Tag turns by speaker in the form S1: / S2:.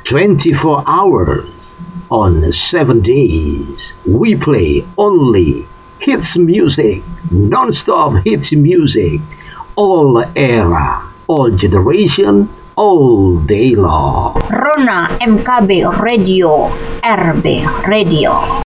S1: 24 hours on 7 days. We play only hits music, non-stop hits music, all era, all generation, all day long.
S2: Rona MKB Radio, RB Radio.